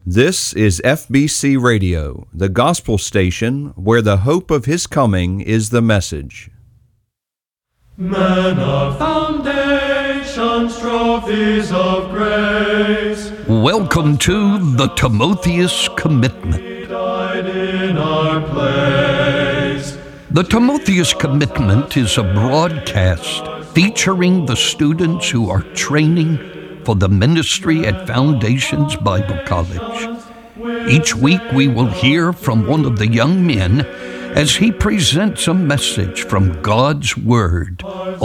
This is FBC Radio, the gospel station where the hope of His coming is the message. Men are foundations, trophies of grace. Welcome to the Timotheus Commitment. He died in our place. The Timotheus Commitment is a broadcast featuring the students who are training for the ministry at Foundations Bible College. Each week we will hear from one of the young men as he presents a message from God's Word